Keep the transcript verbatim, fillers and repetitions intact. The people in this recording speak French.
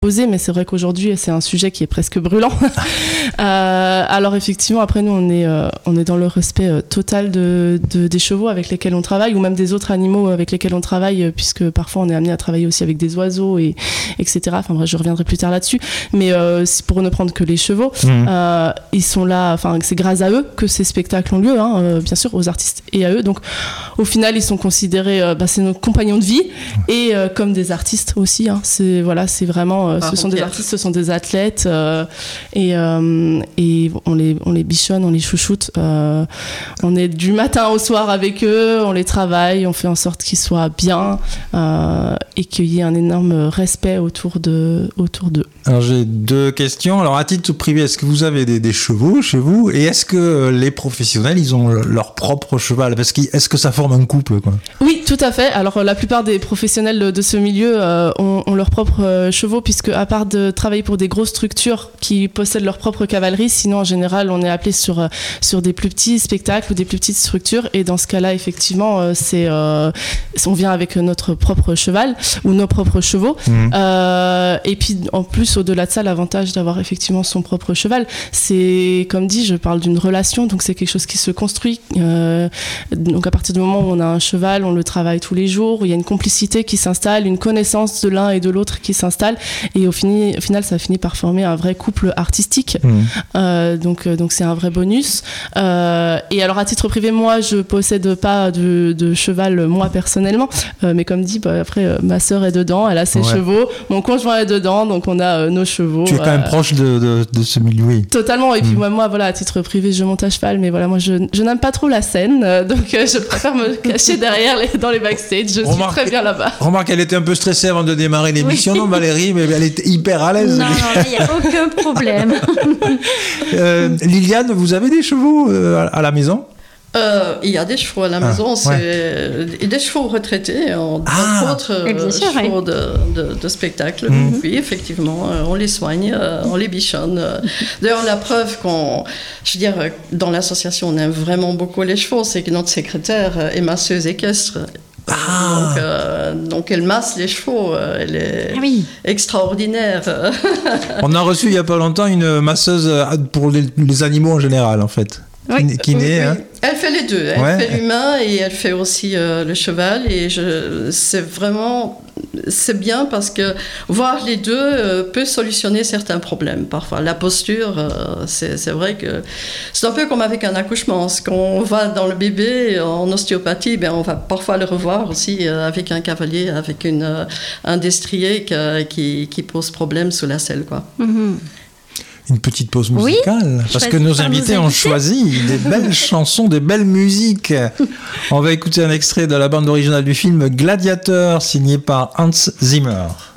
posé, mais c'est vrai qu'aujourd'hui c'est un sujet qui est presque brûlant. euh, alors effectivement, après nous on est euh, on est dans le respect euh, total de, de des chevaux avec lesquels on travaille, ou même des autres animaux avec lesquels on travaille, euh, puisque parfois on est amené à travailler aussi avec des oiseaux et etc. Enfin bref, je reviendrai plus tard là-dessus. Mais euh, pour ne prendre que les chevaux, mmh. euh, ils sont là. Enfin, c'est grâce à eux que ces spectacles ont lieu, hein, euh, bien sûr, aux artistes et à eux. Donc au final, ils sont considérés, euh, bah, c'est nos compagnons de vie et euh, comme des artistes aussi. Hein. C'est voilà, c'est vraiment. Ce sont des artistes, ce sont des athlètes euh, et, euh, et on, les, on les bichonne, on les chouchoute. Euh, on est du matin au soir avec eux, on les travaille, on fait en sorte qu'ils soient bien euh, et qu'il y ait un énorme respect autour, de, autour d'eux. Alors j'ai deux questions. Alors à titre privé, est-ce que vous avez des, des chevaux chez vous, et est-ce que les professionnels, ils ont leur propre cheval? Parce que est-ce que ça forme un couple, quoi? Oui, tout à fait. Alors la plupart des professionnels de, de ce milieu euh, ont, ont leurs propres euh, chevaux, puisque à part de travailler pour des grosses structures qui possèdent leur propre cavalerie, sinon en général on est appelé sur, sur des plus petits spectacles ou des plus petites structures, et dans ce cas-là effectivement c'est, euh, on vient avec notre propre cheval ou nos propres chevaux. Mmh. Euh, et puis en plus au-delà de ça, l'avantage d'avoir effectivement son propre cheval, c'est comme dit, je parle d'une relation, donc c'est quelque chose qui se construit. Euh, donc à partir du moment où on a un cheval, on le travaille tous les jours, où il y a une complicité qui s'installe, une connaissance de l'un et de l'autre qui s'installe, et au, fini, au final ça finit par former un vrai couple artistique. Mmh. Euh, donc, donc c'est un vrai bonus. Euh, et alors à titre privé, moi je possède pas de, de cheval moi personnellement, euh, mais comme dit, bah, après euh, ma sœur est dedans, elle a ses ouais. chevaux, mon conjoint est dedans, donc on a euh, nos chevaux. Tu es quand euh, même proche de, de, de ce milieu, oui. Totalement. Et puis mmh. moi, moi, voilà, à titre privé, je monte à cheval, mais voilà, moi je, je n'aime pas trop la scène, euh, donc euh, je préfère me cacher derrière les, dans les backstage. Je remarque, suis très bien là-bas. Remarque, elle était un peu stressée avant de démarrer l'émission, oui. non Valérie, mais elle était hyper à l'aise. Non, il n'y a aucun problème. euh, Liliane, vous avez des chevaux euh, à la maison? Euh, il y a des chevaux à la maison, ah, c'est ouais. des chevaux retraités, entre ah, autres euh, sûr, chevaux oui. de, de, de spectacle. Mmh. Oui, effectivement, euh, on les soigne, euh, on les bichonne. Euh. D'ailleurs, la preuve qu'on, je veux dire, dans l'association, on aime vraiment beaucoup les chevaux, c'est que notre secrétaire est masseuse équestre. Ah. Donc, euh, donc elle masse les chevaux, elle est ah oui. extraordinaire. On a reçu il n'y a pas longtemps une masseuse pour les, les animaux en général, en fait. Oui. Kiné, oui, oui. Hein. Elle fait les deux. Elle ouais. fait l'humain et elle fait aussi euh, le cheval. Et je, c'est vraiment c'est bien parce que voir les deux euh, peut solutionner certains problèmes. Parfois, la posture, euh, c'est, c'est vrai que c'est un peu comme avec un accouchement. Quand on va dans le bébé en ostéopathie, ben, on va parfois le revoir aussi euh, avec un cavalier, avec une, euh, un destrier qui, qui, qui pose problème sous la selle, quoi. Mm-hmm. Une petite pause musicale, oui, parce que nos invités ont choisi des belles chansons, des belles musiques. On va écouter un extrait de la bande originale du film Gladiateur, signé par Hans Zimmer.